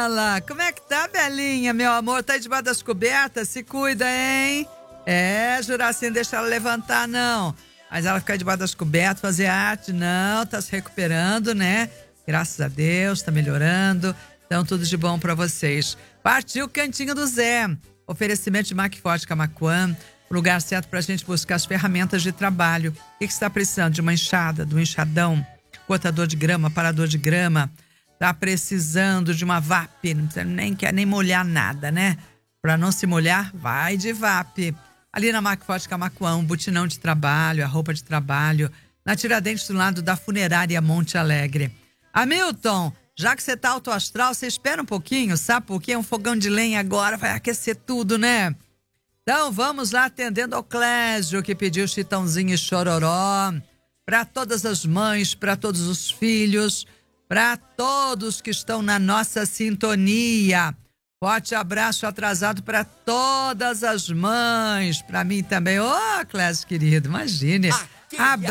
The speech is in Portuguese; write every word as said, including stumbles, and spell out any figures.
Bela. Como é que tá, Belinha, meu amor? Tá debaixo das cobertas? Se cuida, hein? É, Juracinho, deixa ela levantar, não. Mas ela ficar debaixo das cobertas, fazer arte, não. Tá se recuperando, né? Graças a Deus, tá melhorando. Então, tudo de bom pra vocês. Partiu o Cantinho do Zé. Oferecimento de Macforte Camaquã. Lugar certo pra gente buscar as ferramentas de trabalho. O que, que você tá precisando? De uma enxada, de um enxadão, cortador de grama, parador de grama. Tá precisando de uma V A P, não precisa nem, quer nem molhar nada, né? Pra não se molhar, vai de V A P. Ali na Macforte Camaquã, um butinão de trabalho, a roupa de trabalho. Na Tiradentes, do lado da Funerária Monte Alegre. Hamilton, já que você tá alto astral, você espera um pouquinho, sabe por quê? Um fogão de lenha agora vai aquecer tudo, né? Então vamos lá atendendo ao Clésio, que pediu Chitãozinho e Chororó. Para todas as mães, para todos os filhos, para todos que estão na nossa sintonia. Forte abraço atrasado para todas as mães, para mim também. Ô, oh, Clésio querido, imagine. Abraço.